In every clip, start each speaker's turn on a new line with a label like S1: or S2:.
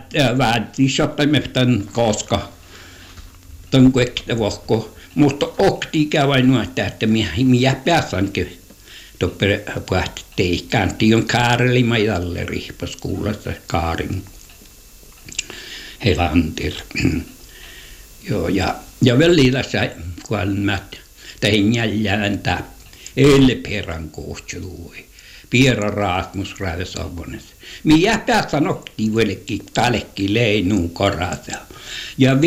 S1: väätisottamme tämän koska tämän kuekta vohko. Mutta okti käy nuo että minä pääsänkin toppere puhti teikään. Tion Kaareli maidalle rihpas kuulassa Kaarin helantil. Joo ja välillä sai kuolmat tein jäljäntä elperän kohtului. Piera Raasmus Raivesavones. Minä pääsän okti velki talekki leinu korata. Ja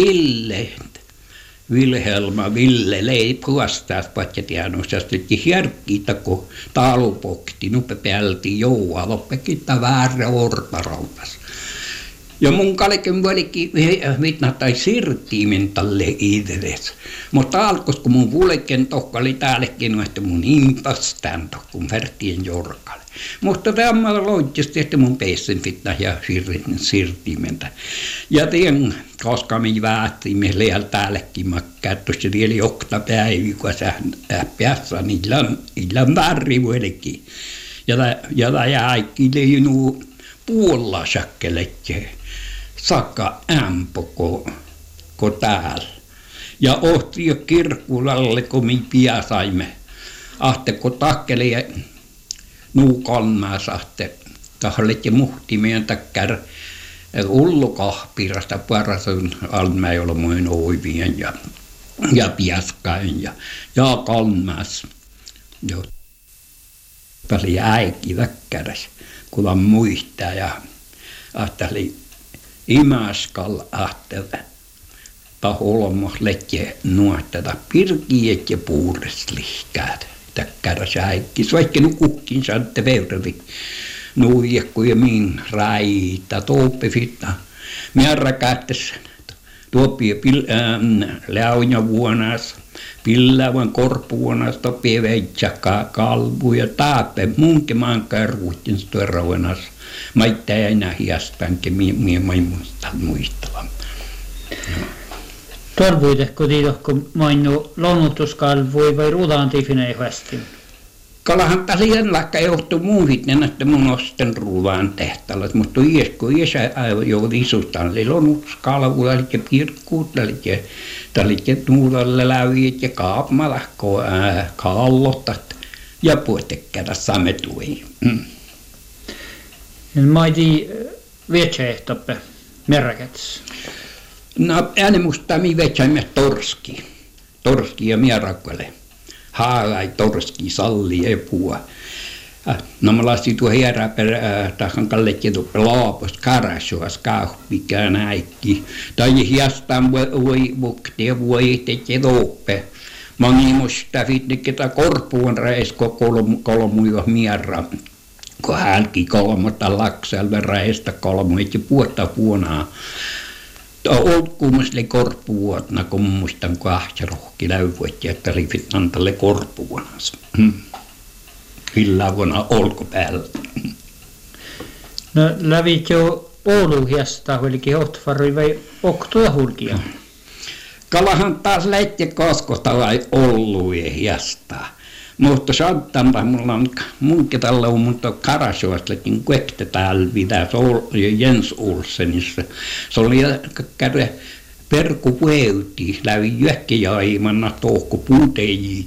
S1: Ville lei puostaas patjatianossa, että järkkiitä, kun talupokti, nuppe päälti joua, loppekitta väärä ortarautas. Ja mun kalken vuolikin vitnatai sirtiimen talle itelles. Mutta alkos, kun mun vulken tohka oli täällekin, että mun impastaan tohkun färtien jorkalle. Mutta tämä loittisesti, että mun peisen vitna ja sirtiimentä. Ja tien, koska minä väätiin, minä leijäl täällekin makkaa, tuossa vielä jokta päivi, kun sä päässä, niin illan värri vuolikin. Ja tämä jäikki leinu puolella sakkelekeen. Sakka ämpoko ko täällä. Ja ohti jo kirkkulalle, kun me pian saimme. Ahte kun takkeli nuukalmaa sahte. Tahlet ja muhti meidän takkar ullukahpirasta parasun almäillä muin oivien ja piaskain ja kalmas. Joo. Tali äikki väkkäräs, kun muistaa ja ahtali imaskal ahtava. Paholmos letje nuottada pirkiet ja puureslihkäät. Täkkäräs äikki. Vaikka nukukkin saatte veureli. Nuijekku ja min raita tooppi fitta. Mierra kättes tuoppi läunja vuonas. Pillävän korpuonas toppii veitsäkää kalvu ja taappe munkin maan kärvuutin stuerauenas. Maittaa enää hiastanke mie muistavan.
S2: Torvuiteko tiitohko mainu lonutuskalvui vai ruudaan tiifinei hästin?
S1: Kalahan tasian lakka johtuu muuhitnen, että mun osten ruudaan tehtalat, mutta iesku iesä joudut isustaan. Eli lonutuskalvu, eli pirkkuut, eli nuudalle läviet ja kaapmalahko kallotat ja puotekkädä sametui.
S2: Maiti vietsäehtoppe merrakets?
S1: No ääne musta mi veitsäimme torski ja mierakkele. Haalai torski salli ja puua. No mä lasti tuo hierä per tahan kalletti tuppe laapos karasuas kauppikään äikki. Tai hiastaan voi vuktia voi teke toppe. Mangi musta fitniketa korpuun reisko kolmuja mierra. Kun hälki kolmotta lakselve reistä kolmuit ja puolta vuonaa. Olkuumasle korpuvuotna, kun muistan kahta rohki läyvuotti, että rifit antalle korpuvuonas. Kyllä vuonna olkopäällä.
S2: No lävit jo Ouluhiasta, olikin Hohtfarri vai Oktoja hulkia?
S1: Kalahan taas lähti koskota vai Ouluhiasta. Mutta saattanpa mulla on munkin tällä on mutta Karasuastakin kuekta täällä mitä se oli Jens Olsenissa. Se oli käydä perkupueuti läpi Jyhkäjaimanna tohko puuteji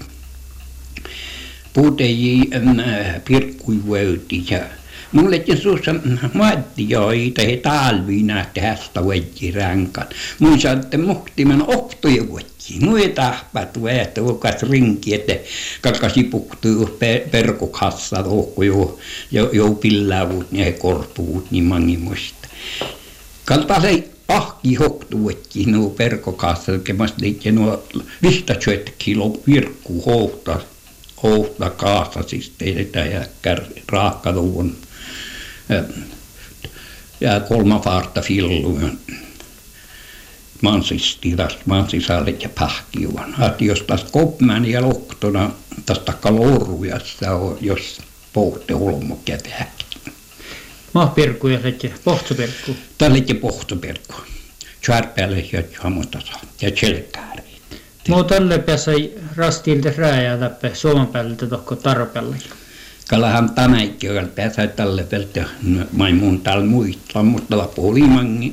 S1: pirkkuivueuti ja mulle suussa maatti joita he talvi nähti hästä veitsi ränkan. Mun saatte muhtimen ohtoja vuotti. Nuo tahpat vähtä ukas rinki, että kakasi puhtuu perkukassa tohko jo pillavut ja korpuut niin mangi muista. Kalta se ahki hoktu vuotti nuo perkukassa, kemast liikkeen nuo 15 kilo virkku hohta kaasa siis teitä ja raakkaluun ja 3 vaarta filluja. Mansisallet ja pahkiuan. Jos taas kopman ja lohtona tästä kalorujassa on, jos pohte olmo kätääkin.
S2: Mahpirkku ja pohtopirkku?
S1: Tälle ja pohtopirkku. Tjärpäälle ja hamotasa ja tjelkääriin.
S2: Mä tälle pääsai rastilta rääjää läpi Suomen päältä tohko tarpeella.
S1: Kalahan tänäkin pääsai tälle peltä maimun täällä muistella, mutta puoli